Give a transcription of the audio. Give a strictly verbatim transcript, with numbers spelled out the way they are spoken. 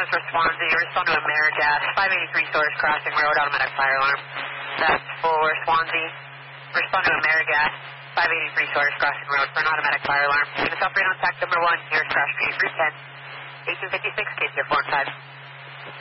North for Swansea, respond to AmeriGas, five eighty-three Source Crossing Road, automatic fire alarm. That's for Swansea, respond to AmeriGas, five eighty-three Source Crossing Road for an automatic fire alarm. Units operate on tack number one, nearest crash speed, Route ten, eighteen fifty-six, K two four five.